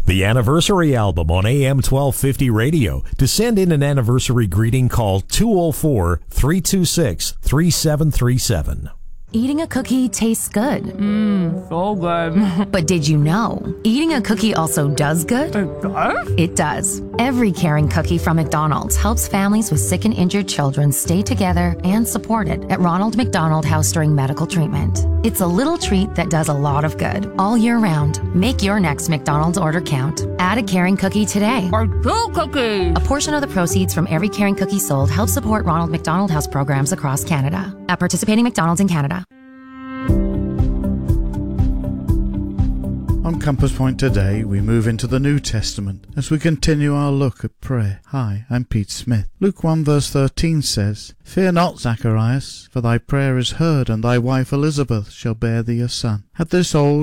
The Anniversary Album on AM 1250 radio. To send in an anniversary greeting, call 204-326-3737. Eating a cookie tastes good. So good. But did you know, eating a cookie also does good? It does? It does. Every caring cookie from McDonald's helps families with sick and injured children stay together and supported at Ronald McDonald House during medical treatment. It's a little treat that does a lot of good all year round. Make your next McDonald's order count. Add a caring cookie today. Or 2 cookies. A portion of the proceeds from every caring cookie sold helps support Ronald McDonald House programs across Canada. At participating McDonald's in Canada. On Compass Point today, we move into the New Testament as we continue our look at prayer. Hi, I'm Pete Smith. Luke 1 verse 13 says, "Fear not, Zacharias, for thy prayer is heard, and thy wife Elizabeth shall bear thee a son. At this old